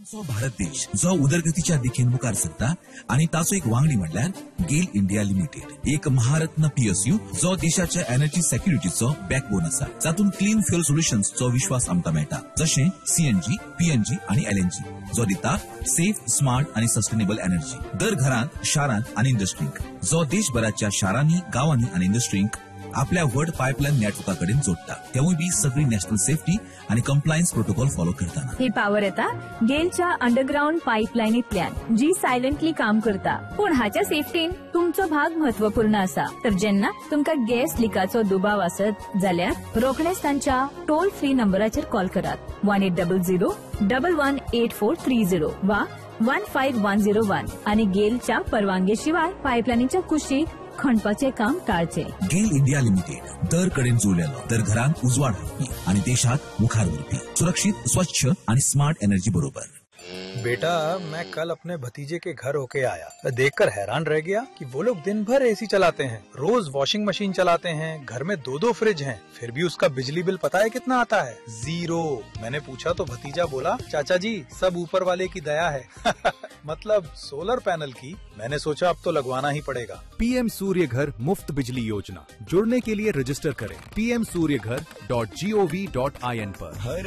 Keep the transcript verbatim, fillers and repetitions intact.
आमचो भारत देश जो उदरगतीच्या दिशेन मुखार सरता आणि ताचो एक वांगडी म्हणल्यार गेल इंडिया लिमिटेड, एक महारत्न पीएसयू जो देशाच्या एनर्जी सेक्युरिटीचो बॅकबोन आसा, जातून क्लीन फ्युअल सोल्युशन्सचो विश्वास आमकां मेळटा, जशें सीएनजी, पीएनजी आणि एलएनजी, जो दिता सेफ, स्मार्ट आणि सस्टेनेबल एनर्जी दर घरांत, शारांत आणि इंडस्ट्रींक, जो देशभराच्या शारांनी, गावांनी आणि इंडस्ट्रींक आपल्या वर्ल्ड पाईपलाईन नेटवर्का कडेन जोडटा, तेवूय बी सगळी नॅशनल सेफ्टी आणि कंप्लायन्स प्रोटोकॉल फॉलो करताना. ही पावर येता गेलच्या अंडरग्राउंड पाईपलाईनींतल्यान जी सायलंटली काम करता, पूण हाच्या सेफ्टीन तुमचो भाग महत्वपूर्ण आसा. तर जेन्ना तुमकां गॅस लिकाचो दुबाव आसत जाल्यार रोखडेच तांच्या टोल फ्री नंबराचेर कॉल करात one eight double zero double one eight four three zero वा one five one zero one आणि गेलच्या परवानगी शिवाय पाईपलाईनीच्या कुशीक खणपाचे काम टाळचे. गेल इंडिया लिमिटेड दर कडेन जोडलेलो, दर घरांत उजवाड व्हरपी आणि देशात मुखार व्हरपी सुरक्षित, स्वच्छ आणि स्मार्ट एनर्जी बरोबर. बेटा, मैं कल अपने भतीजे के घर होके आया, मैं देखकर हैरान रह गया कि वो लोग दिन भर एसी चलाते हैं, रोज वॉशिंग मशीन चलाते हैं, घर में दो दो फ्रिज हैं, फिर भी उसका बिजली बिल पता है कितना आता है? जीरो. मैंने पूछा तो भतीजा बोला, चाचा जी सब ऊपर वाले की दया है. मतलब सोलर पैनल की. मैंने सोचा अब तो लगवाना ही पड़ेगा. पीएम सूर्य घर मुफ्त बिजली योजना, जुड़ने के लिए रजिस्टर करें पी एम सूर्य घर dot G O V dot I N per.